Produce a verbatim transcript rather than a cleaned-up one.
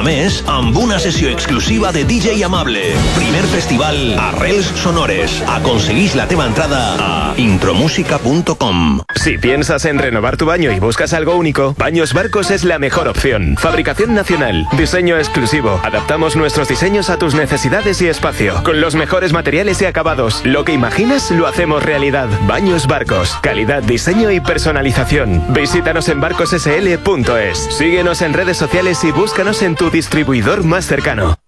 mes amb una sessió exclusiva de D J Amable. Primer festival Arrels Sonores. Aconseguís la teva entrada a intromusica punto com. Si piensas en renovar tu baño y buscas algo único, Baños Barcos es la mejor opción. Fabricación nacional, diseño exclusivo. Adaptamos nuestros diseños a tus necesidades y espacio, con los mejores materiales y acabados. Lo que imaginas lo hacemos realidad. Baños Barcos, calidad, diseño y personalización. Visítanos en barcos s l punto es. Síguenos en redes sociales y búscanos en tu distribuidor más cercano.